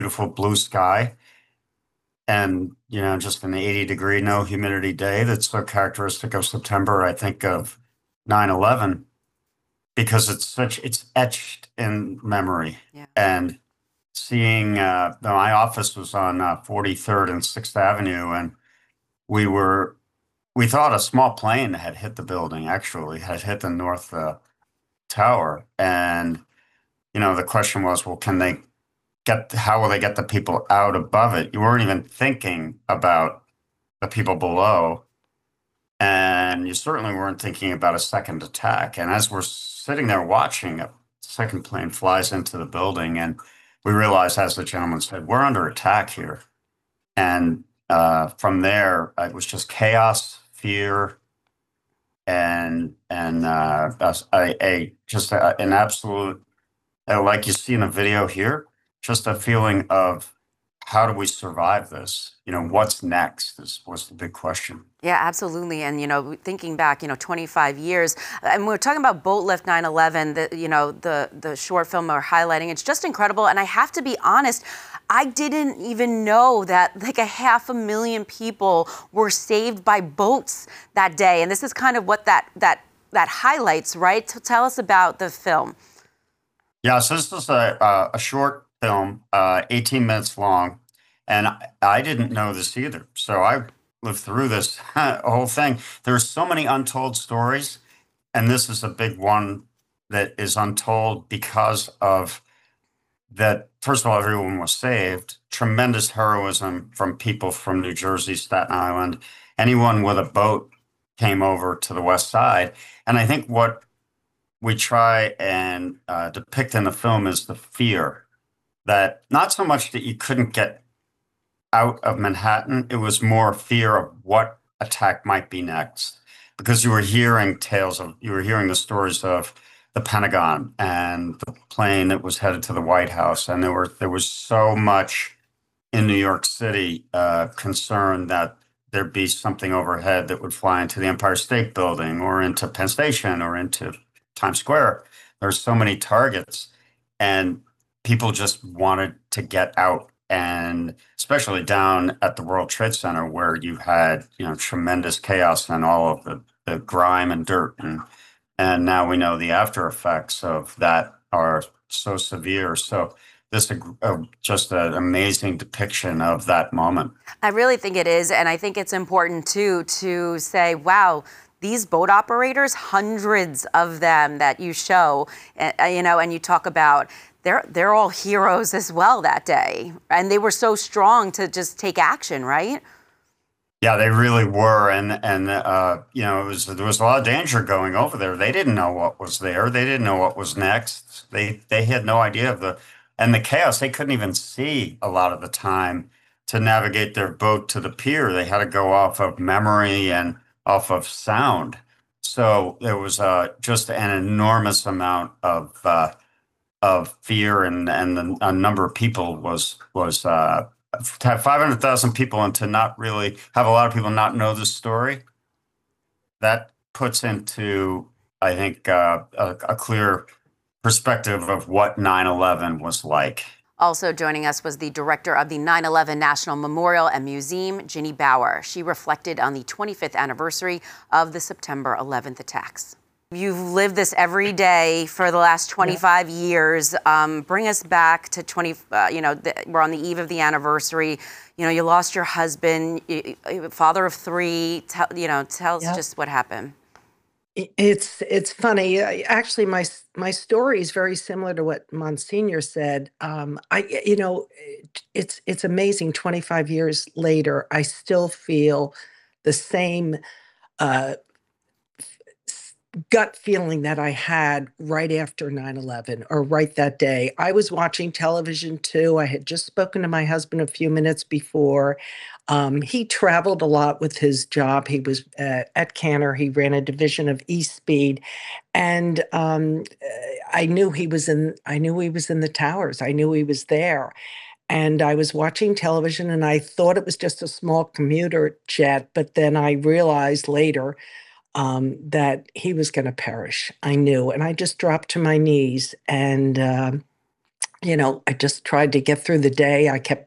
beautiful blue sky and, just an 80-degree, no humidity day that's so characteristic of September, I think of 9/11 because it's etched in memory. Yeah. And seeing, my office was on 43rd and 6th Avenue, and we were, we thought a small plane had hit the building, actually, had hit the North Tower. And, the question was, well, how will they get the people out above it? You weren't even thinking about the people below. And you certainly weren't thinking about a second attack. And as we're sitting there watching, a second plane flies into the building, and we realize, as the gentleman said, we're under attack here. And from there, it was just chaos, fear, and an absolute, like you see in the video here, just a feeling of how do we survive this? What's next was the big question. Yeah, absolutely. And, thinking back, 25 years, and we're talking about Boat Lift 9/11, the short film we're highlighting. It's just incredible. And I have to be honest, I didn't even know that like 500,000 people were saved by boats that day. And this is kind of what that highlights, right? So tell us about the film. Yeah, so this is a short film, 18 minutes long, and I didn't know this either. So I lived through this whole thing. There's so many untold stories, and this is a big one that is untold because of that. First of all, everyone was saved. Tremendous heroism from people from New Jersey, Staten Island. Anyone with a boat came over to the West Side. And I think what we try and depict in the film is the fear that not so much that you couldn't get out of Manhattan, it was more fear of what attack might be next. Because you were hearing the stories of the Pentagon and the plane that was headed to the White House. And there was so much in New York City concern that there'd be something overhead that would fly into the Empire State Building or into Penn Station or into Times Square. There's so many targets, and people just wanted to get out. And especially down at the World Trade Center, where you had tremendous chaos and all of the grime and dirt, and now we know the after effects of that are so severe. So this just an amazing depiction of that moment. I really think it is. And I think it's important, too, to say, wow, these boat operators, hundreds of them that you show, and you talk about, they're all heroes as well that day. And they were so strong to just take action, right? Yeah, they really were, and there was a lot of danger going over there. They didn't know what was there. They didn't know what was next. They had no idea of the chaos. They couldn't even see a lot of the time to navigate their boat to the pier. They had to go off of memory and off of sound. So there was just an enormous amount of fear, and a number of people was to have 500,000 people and to not really have a lot of people not know the story, that puts into, I think, a clear perspective of what 9/11 was like. Also joining us was the director of the 9/11 National Memorial and Museum, Ginny Bauer. She reflected on the 25th anniversary of the September 11th attacks. You've lived this every day for the last 25 years. Bring us back to we're on the eve of the anniversary. You lost your husband, father of three. Tell us just what happened. It's funny. Actually, my story is very similar to what Monsignor said. It's amazing. 25 years later, I still feel the same uh, gut feeling that I had right after 9/11 or right that day. I was watching television too. I had just spoken to my husband a few minutes before. He traveled a lot with his job. He was at Canner. He ran a division of East Speed, and I knew he was in. I knew he was in the towers. I knew he was there. And I was watching television, and I thought it was just a small commuter jet, but then I realized later that he was going to perish. I knew, and I just dropped to my knees, and I just tried to get through the day. I kept